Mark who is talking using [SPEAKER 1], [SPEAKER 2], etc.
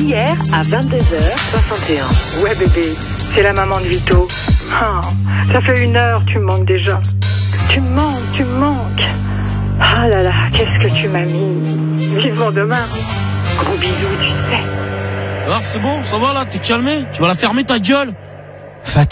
[SPEAKER 1] hier à 22h61.
[SPEAKER 2] Ouais bébé, c'est la maman de Vito. Oh, ça fait 1 heure, tu me manques déjà. Tu me manques. Ah là là, qu'est-ce que tu m'as mis. Vivement demain. Gros bisous, tu sais.
[SPEAKER 3] Alors c'est bon, ça va là, t'es calmé? Tu vas la fermer ta gueule?
[SPEAKER 4] Fatih.